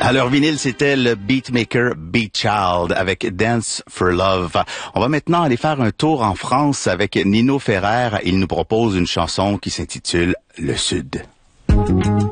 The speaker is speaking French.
Alors vinyle, c'était le beatmaker Beat Child avec Dance for Love. On va maintenant aller faire un tour en France avec Nino Ferrer. Il nous propose une chanson qui s'intitule Le Sud.